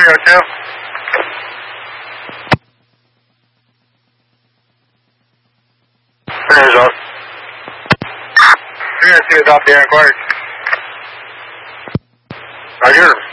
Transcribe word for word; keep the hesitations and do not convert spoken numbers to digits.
zero two. There's up. zero two, adopt the inquiry. Roger.